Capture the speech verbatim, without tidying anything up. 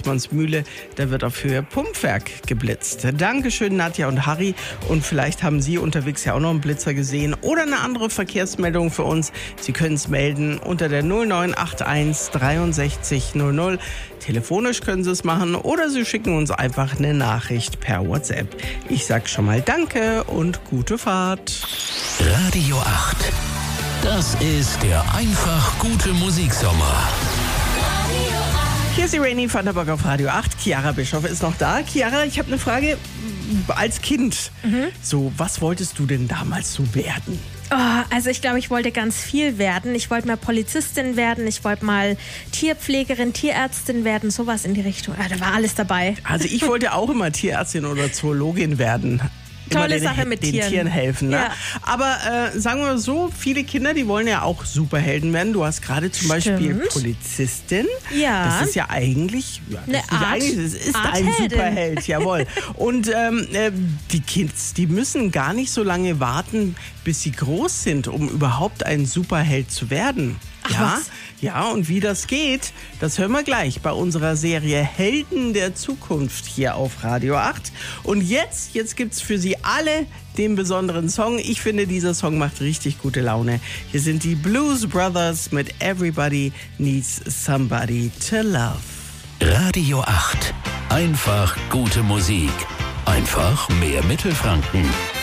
Hausmannsmühle, da wird auf Höhe Pumpwerk geblitzt. Dankeschön, Nadja und Harry. Und vielleicht haben Sie unterwegs ja auch noch einen Blitzer gesehen oder eine andere Verkehrsmeldung für uns. Sie können es melden unter der null neun acht eins dreiundsechzig null null. Telefonisch können Sie es machen oder Sie schicken uns einfach eine Nachricht per WhatsApp. Ich sag schon mal Danke und gute Fahrt. Radio acht. Das ist der einfach gute Musiksommer. Hier ist die Rainy Vanderburg auf Radio acht. Chiara Bischoff ist noch da. Chiara, ich habe eine Frage. Als Kind, mhm. so, was wolltest du denn damals so werden? Oh, also ich glaube, ich wollte ganz viel werden. Ich wollte mal Polizistin werden, ich wollte mal Tierpflegerin, Tierärztin werden, sowas in die Richtung. Ja, da war alles dabei. Also ich wollte auch immer Tierärztin oder Zoologin werden. Tolle den, Sache mit den Tieren. Tieren helfen. Ne? Ja. Aber äh, sagen wir mal so, viele Kinder, die wollen ja auch Superhelden werden. Du hast gerade zum Beispiel Stimmt. Polizistin. Ja. Das ist ja eigentlich, ja, das Eine ist, Art- eigentlich, das ist Art ein Heldin. Superheld, jawohl. Und ähm, äh, die Kids, die müssen gar nicht so lange warten, bis sie groß sind, um überhaupt ein Superheld zu werden. Ach, ja, was? ja, und wie das geht, das hören wir gleich bei unserer Serie Helden der Zukunft hier auf Radio acht. Und jetzt, jetzt gibt's für Sie alle den besonderen Song. Ich finde, dieser Song macht richtig gute Laune. Hier sind die Blues Brothers mit Everybody Needs Somebody to Love. Radio acht. Einfach gute Musik. Einfach mehr Mittelfranken.